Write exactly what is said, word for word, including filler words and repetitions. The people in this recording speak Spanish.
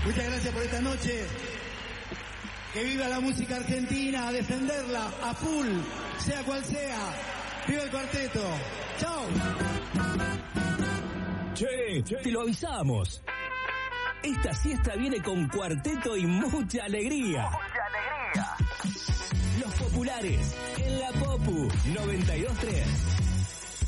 Muchas gracias por esta noche. Que viva la música argentina, a defenderla a full, sea cual sea. ¡Viva el cuarteto! ¡Chao! Che, che, te lo avisamos. Esta siesta viene con cuarteto y mucha alegría. Mucha alegría. Los populares en la Popu noventa y dos tres.